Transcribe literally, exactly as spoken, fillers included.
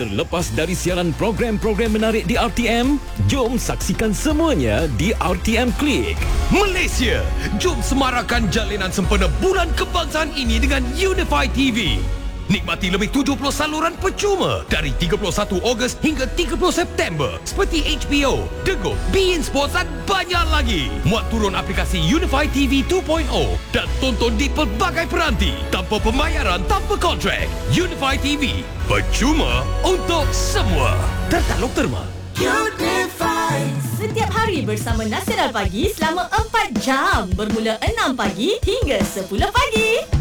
Terlepas dari siaran program-program menarik di R T M, jom saksikan semuanya di R T M Click. Malaysia, jom semarakkan jalinan sempena Bulan Kebangsaan ini dengan Unify T V. Nikmati lebih tujuh puluh saluran percuma dari tiga puluh satu Ogos hingga tiga puluh September seperti H B O, Dego, beIN Sports dan banyak lagi. Muat turun aplikasi Unify T V dua titik kosong dan tonton di pelbagai peranti tanpa pembayaran, tanpa kontrak. Unify T V, percuma untuk semua. Tertaluk terma. Unify. Setiap hari bersama Nasiral Pagi selama empat jam bermula enam pagi hingga sepuluh pagi.